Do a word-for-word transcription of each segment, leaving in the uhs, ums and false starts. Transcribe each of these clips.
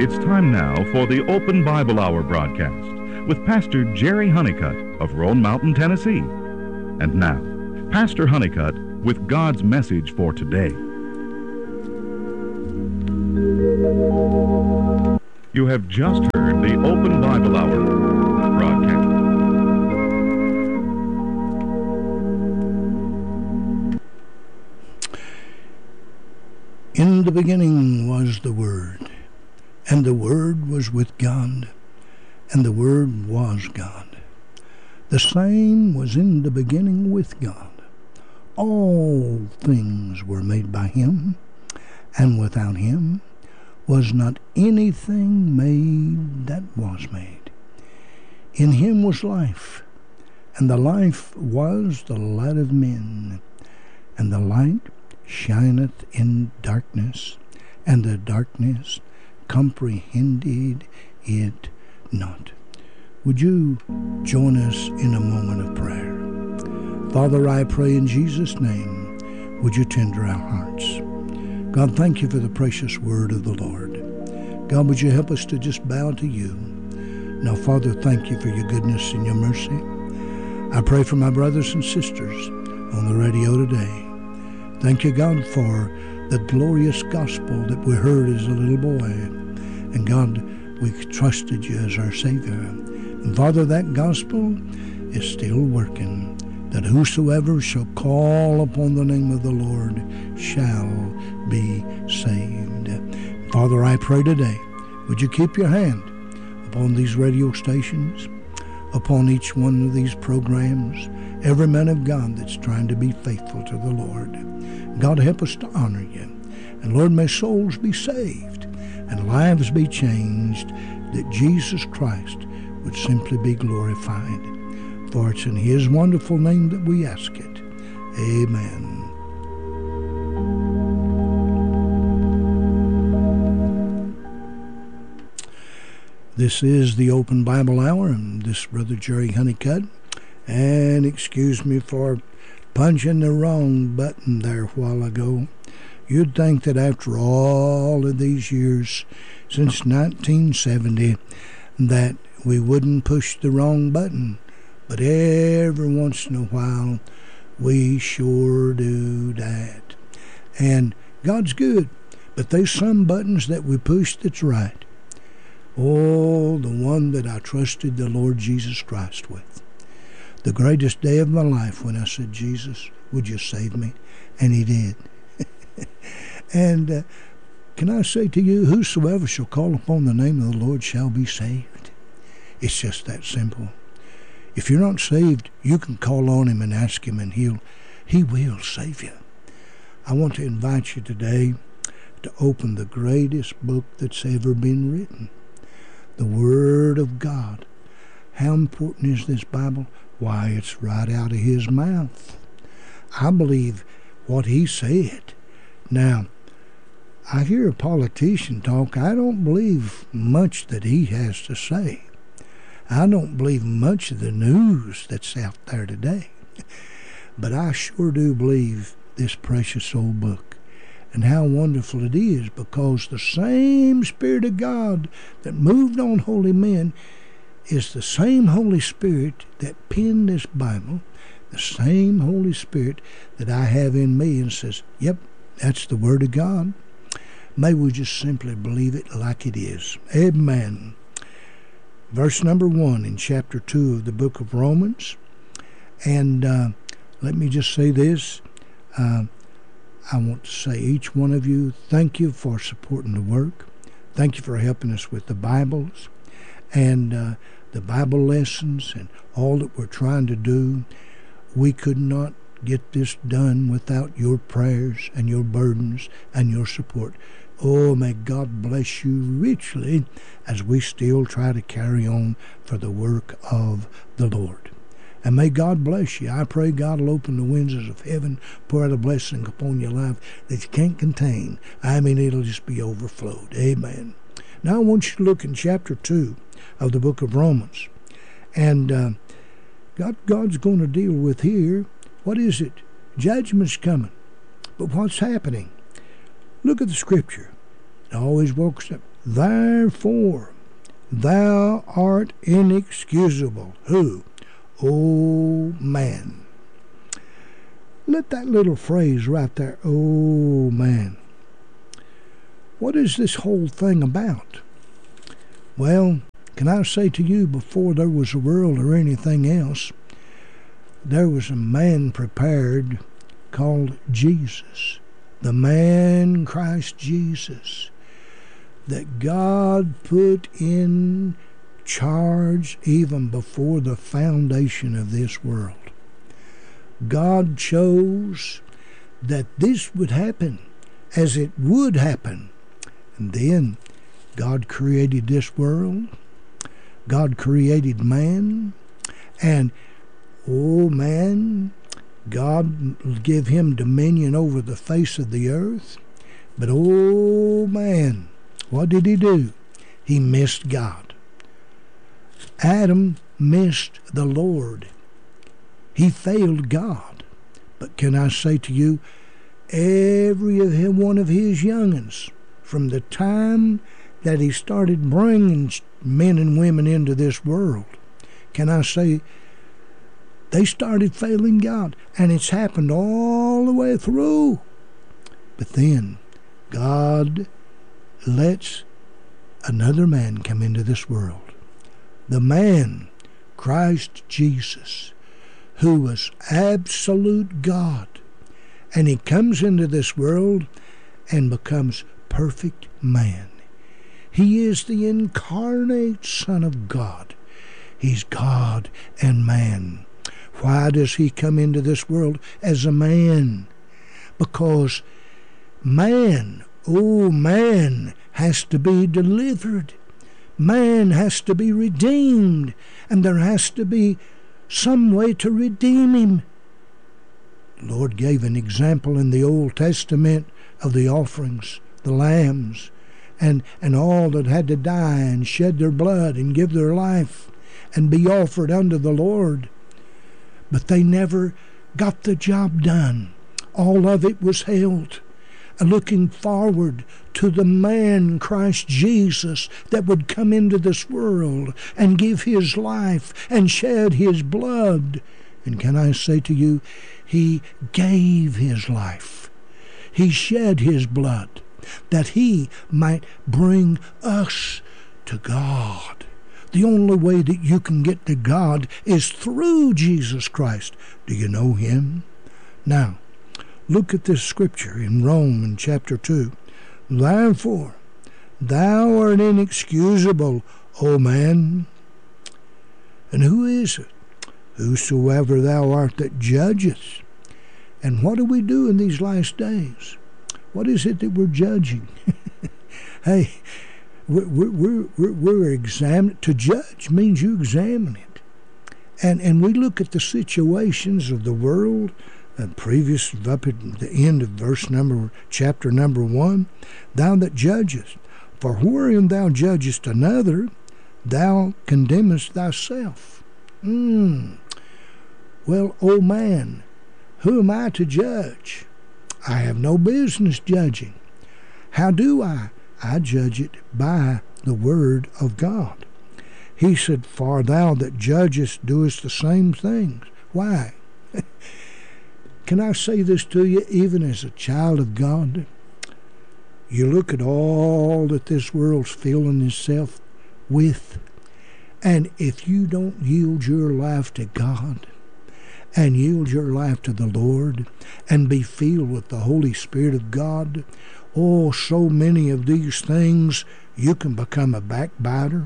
It's time now for the Open Bible Hour broadcast with Pastor Jerry Honeycutt of Roan Mountain, Tennessee. And now, Pastor Honeycutt with God's message for today. You have just heard the Open Bible Hour broadcast. In the beginning was the Word, and the Word was with God, and the Word was God. The same was in the beginning with God. All things were made by Him, and without Him was not anything made that was made. In Him was life, and the life was the light of men, and the light shineth in darkness, and the darkness comprehended it not. Would you join us in a moment of prayer? Father, I pray in Jesus' name, would you tender our hearts? God, thank you for the precious word of the Lord. God, would you help us to just bow to you? Now, Father, thank you for your goodness and your mercy. I pray for my brothers and sisters on the radio today. Thank you, God, for the glorious gospel that we heard as a little boy. And God, we trusted you as our Savior. And Father, that gospel is still working, that whosoever shall call upon the name of the Lord shall be saved. Father, I pray today, would you keep your hand upon these radio stations, upon each one of these programs, every man of God that's trying to be faithful to the Lord. God, help us to honor you. And Lord, may souls be saved and lives be changed, that Jesus Christ would simply be glorified. For it's in His wonderful name that we ask it. Amen. This is the Open Bible Hour, and this Brother Jerry Honeycutt. And excuse me for punching the wrong button there a while ago. You'd think that after all of these years, since nineteen seventy, that we wouldn't push the wrong button. But every once in a while, we sure do that. And God's good, but there's some buttons that we push that's right. Oh, the one that I trusted the Lord Jesus Christ with. The greatest day of my life when I said, Jesus, would you save me? And He did. And uh, can I say to you, whosoever shall call upon the name of the Lord shall be saved. It's just that simple. If you're not saved, you can call on Him and ask Him, and He'll, He will save you. I want to invite you today to open the greatest book that's ever been written, the Word of God. How important is this Bible? Why, it's right out of His mouth. I believe what He said. Now, I hear a politician talk. I don't believe much that he has to say. I don't believe much of the news that's out there today. But I sure do believe this precious old book. And how wonderful it is, because the same Spirit of God that moved on holy men is the same Holy Spirit that penned this Bible, the same Holy Spirit that I have in me and says, yep, that's the Word of God. May we just simply believe it like it is. Amen. Verse number one in chapter two of the book of Romans. And uh, let me just say this. Uh, I want to say, each one of you, thank you for supporting the work. Thank you for helping us with the Bibles and uh, the Bible lessons and all that we're trying to do. We could not get this done without your prayers and your burdens and your support. Oh, may God bless you richly as we still try to carry on for the work of the Lord. And may God bless you. I pray God will open the windows of heaven, pour out a blessing upon your life that you can't contain. I mean, it'll just be overflowed. Amen. Now I want you to look in chapter two of the book of Romans. And uh, God, God's going to deal with here, what is it? Judgment's coming. But what's happening? Look at the scripture. It always works up. Therefore, thou art inexcusable. Who? Oh, man. Let that little phrase right there, oh, man. What is this whole thing about? Well, can I say to you, before there was a world or anything else, there was a man prepared called Jesus. The man Christ Jesus that God put in charge even before the foundation of this world. God chose that this would happen as it would happen. And then God created this world. God created man. And, oh man, God gave him dominion over the face of the earth. But, oh man, what did he do? He missed God. Adam missed the Lord. He failed God. But can I say to you, every one of his young'uns, from the time that he started bringing men and women into this world, can I say, they started failing God. And it's happened all the way through. But then God lets another man come into this world. The man, Christ Jesus, who was absolute God. And he comes into this world and becomes perfect man. He is the incarnate Son of God. He's God and man. Why does he come into this world as a man? Because man, oh man, has to be delivered. Man has to be redeemed. And there has to be some way to redeem him. The Lord gave an example in the Old Testament of the offerings, the lambs, and, and all that had to die and shed their blood and give their life and be offered unto the Lord. But they never got the job done. All of it was held, looking forward to the man, Christ Jesus, that would come into this world and give his life and shed his blood. And can I say to you, he gave his life. He shed his blood that he might bring us to God. The only way that you can get to God is through Jesus Christ. Do you know him? Now, look at this scripture in Romans chapter two. Therefore, thou art inexcusable, O man. And who is it? Whosoever thou art that judgest. And what do we do in these last days? What is it that we're judging? Hey, we're, we're, we're, we're examining. To judge means you examine it. And, and we look at the situations of the world. And previous, up at the end of verse number, chapter number one, thou that judgest, for wherein thou judgest another, thou condemnest thyself. Mm. Well, oh man, who am I to judge? I have no business judging. How do I? I judge it by the word of God. He said, for thou that judgest doest the same things. Why? Can I say this to you, even as a child of God? You look at all that this world's filling itself with, and if you don't yield your life to God, and yield your life to the Lord, and be filled with the Holy Spirit of God, oh, so many of these things, you can become a backbiter.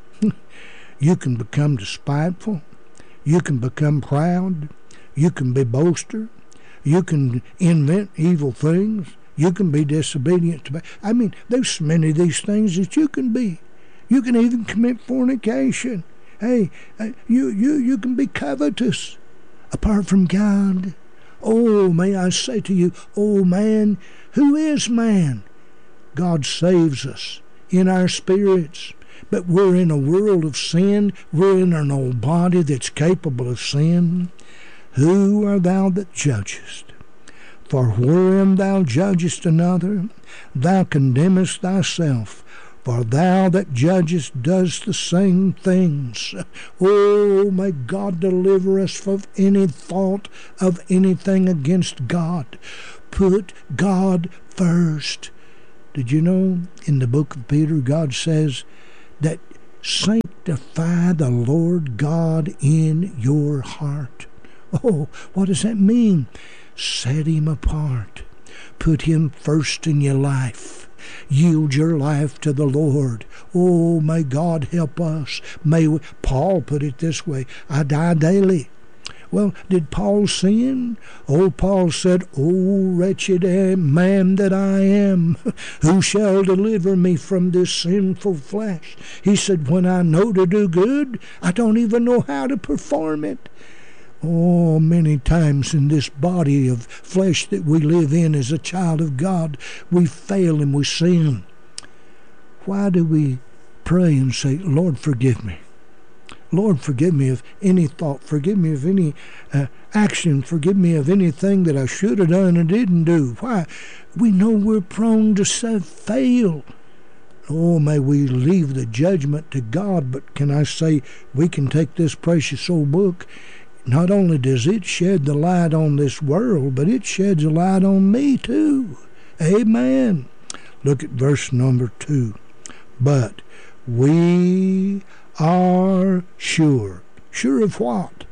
You can become despiteful. You can become proud. You can be boaster. You can invent evil things. You can be disobedient to. I mean, there's many of these things that you can be. You can even commit fornication. Hey, you you you can be covetous. Apart from God. Oh, may I say to you, oh man, who is man? God saves us in our spirits. But we're in a world of sin. We're in an old body that's capable of sin. Who art thou that judgest? For wherein thou judgest another, thou condemnest thyself. For thou that judgest doest the same things. Oh, may God deliver us from any thought of anything against God. Put God first. Did you know in the book of Peter, God says that sanctify the Lord God in your heart. Oh, what does that mean? Set him apart. Put him first in your life. Yield your life to the Lord. Oh, may God help us. May we, Paul put it this way, I die daily. Well, did Paul sin? Old Paul said, O wretched man that I am, who shall deliver me from this sinful flesh? He said, when I know to do good, I don't even know how to perform it. Oh, many times in this body of flesh that we live in as a child of God, we fail and we sin. Why do we pray and say, Lord, forgive me? Lord, forgive me of any thought. Forgive me of any uh, action. Forgive me of anything that I should have done and didn't do. Why? We know we're prone to fail. Oh, may we leave the judgment to God. But can I say, we can take this precious old book. Not only does it shed the light on this world, but it sheds a light on me too. Amen. Look at verse number two. But we are sure. Sure of what?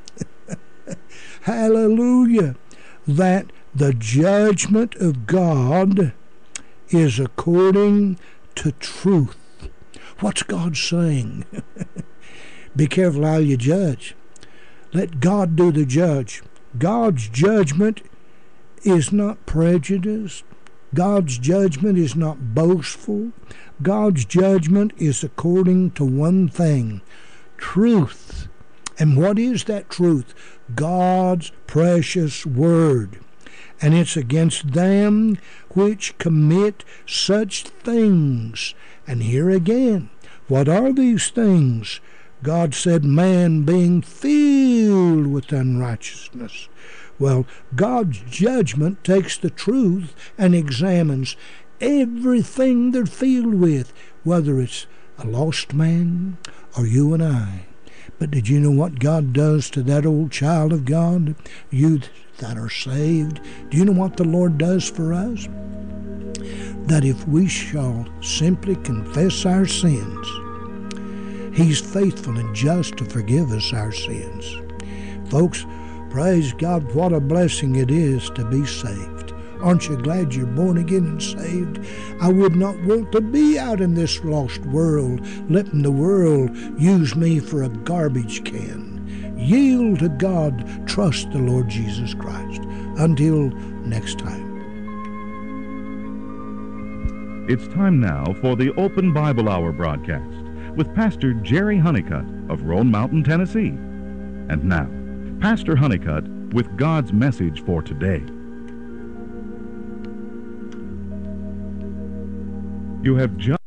Hallelujah. That the judgment of God is according to truth. What's God saying? Be careful how you judge. Let God do the judge. God's judgment is not prejudiced. God's judgment is not boastful. God's judgment is according to one thing, truth. And what is that truth? God's precious word. And it's against them which commit such things. And here again, what are these things? God said, man being filled with unrighteousness. Well, God's judgment takes the truth and examines everything they're filled with, whether it's a lost man or you and I. But did you know what God does to that old child of God, you that are saved? Do you know what the Lord does for us? That if we shall simply confess our sins, He's faithful and just to forgive us our sins. Folks, praise God, what a blessing it is to be saved. Aren't you glad you're born again and saved? I would not want to be out in this lost world, letting the world use me for a garbage can. Yield to God, trust the Lord Jesus Christ. Until next time. It's time now for the Open Bible Hour broadcast with Pastor Jerry Honeycutt of Roan Mountain, Tennessee. And now, Pastor Honeycutt with God's message for today. You have just